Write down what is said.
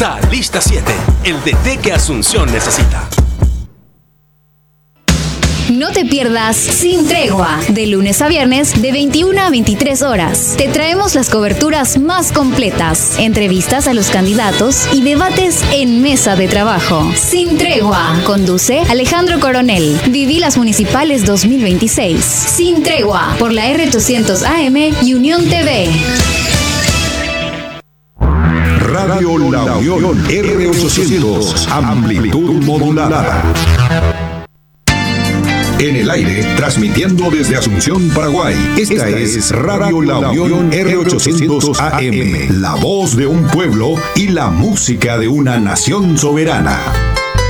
Talista 7, el DT que Asunción necesita. No te pierdas Sin Tregua, de lunes a viernes de 21 a 23 horas. Te traemos las coberturas más completas, entrevistas a los candidatos y debates en mesa de trabajo. Sin Tregua, conduce Alejandro Coronel. Viví las municipales 2026. Sin Tregua, por la R800 AM y Unión TV. Radio La Unión R800, amplitud modulada. En el aire, transmitiendo desde Asunción, Paraguay. Esta es Radio La Unión R800 AM, la voz de un pueblo y la música de una nación soberana.